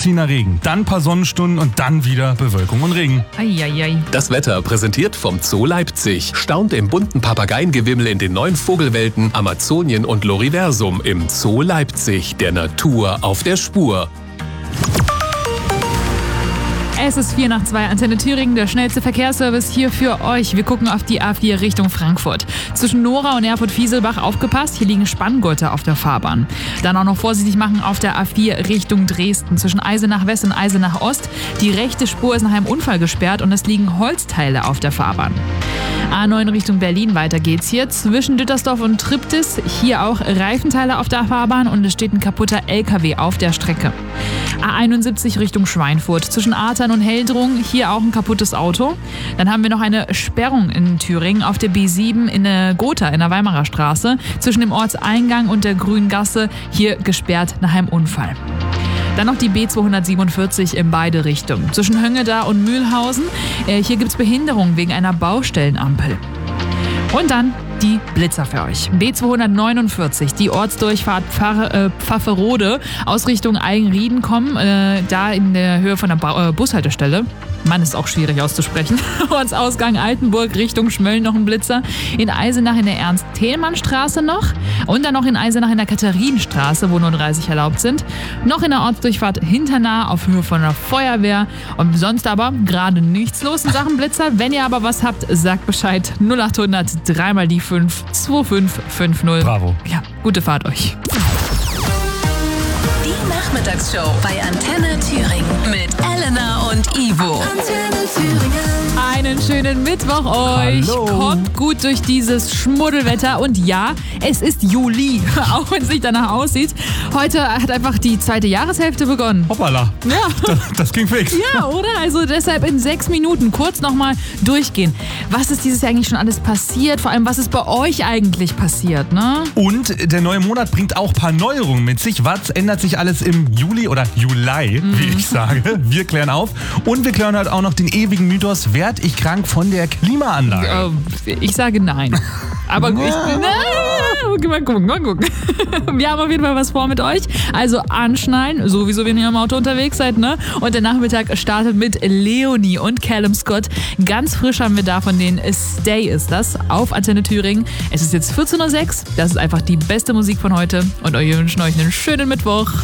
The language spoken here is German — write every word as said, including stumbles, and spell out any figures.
durchziehender Regen, dann ein paar Sonnenstunden und dann wieder Bewölkung und Regen. Eieiei. Das Wetter präsentiert vom Zoo Leipzig. Staunt im bunten Papageiengewimmel in den neuen Vogelwelten Amazonien und Loriversum im Zoo Leipzig. Der Natur auf der Spur. Es ist vier nach zwei, Antenne Thüringen, der schnellste Verkehrsservice hier für euch. Wir gucken auf die A vier Richtung Frankfurt. Zwischen Nora und Erfurt-Fieselbach aufgepasst, hier liegen Spanngurte auf der Fahrbahn. Dann auch noch vorsichtig machen auf der A vier Richtung Dresden. Zwischen Eisenach West und Eisenach Ost. Die rechte Spur ist nach einem Unfall gesperrt und es liegen Holzteile auf der Fahrbahn. A neun Richtung Berlin, weiter geht's hier. Zwischen Düttersdorf und Triptis, hier auch Reifenteile auf der Fahrbahn und es steht ein kaputter L K W auf der Strecke. A einundsiebzig Richtung Schweinfurt, zwischen Artern und Heldrung, hier auch ein kaputtes Auto. Dann haben wir noch eine Sperrung in Thüringen auf der B sieben in der Gotha in der Weimarer Straße, zwischen dem Ortseingang und der Grünen Gasse, hier gesperrt nach einem Unfall. Dann noch die B zweihundertsiebenundvierzig in beide Richtungen. Zwischen Höngeda und Mühlhausen. Äh, hier gibt es Behinderung wegen einer Baustellenampel. Und dann die Blitzer für euch. B zweihundertneunundvierzig, die Ortsdurchfahrt Pfarr, äh, Pfafferode aus Richtung Eigenrieden kommen. Äh, da in der Höhe von der ba- äh, Bushaltestelle. Mann, ist auch schwierig auszusprechen. Ortsausgang Altenburg Richtung Schmölln noch ein Blitzer. In Eisenach in der Ernst-Thälmann-Straße noch. Und dann noch in Eisenach in der Katharinenstraße, wo nur dreißig erlaubt sind. Noch in der Ortsdurchfahrt Hinternah auf Höhe von der Feuerwehr. Und sonst aber gerade nichts los in Sachen Blitzer. Wenn ihr aber was habt, sagt Bescheid. null achthundert drei mal die fünf zwei fünf fünf null. Bravo. Ja, gute Fahrt euch. Die Nachmittagsshow bei Antenne Thüringen mit Elena und Ivo. Antenne Thüringen. Einen schönen Mittwoch euch. Hallo. Kommt gut durch dieses Schmuddelwetter. Und ja, es ist Juli, auch wenn es nicht danach aussieht. Heute hat einfach die zweite Jahreshälfte begonnen. Hoppala. Ja. Das, das ging fix. Ja, oder? Also deshalb in sechs Minuten kurz nochmal durchgehen. Was ist dieses Jahr eigentlich schon alles passiert? Vor allem, was ist bei euch eigentlich passiert, ne? Und der neue Monat bringt auch ein paar Neuerungen mit sich. Was ändert sich alles im Juli oder Juli, Mhm. wie ich sage? Wir klären auf. Und wir klären halt auch noch den ewigen Mythos, werd ich krank von der Klimaanlage? Äh, ich sage nein. Aber ich bin... Okay, mal gucken, mal gucken. Wir haben auf jeden Fall was vor mit euch. Also anschnallen, sowieso wenn ihr im Auto unterwegs seid, ne? Und der Nachmittag startet mit Leonie und Callum Scott. Ganz frisch haben wir da von den Stay ist das auf Antenne Thüringen. Es ist jetzt vierzehn Uhr sechs. Das ist einfach die beste Musik von heute. Und wir wünschen euch einen schönen Mittwoch.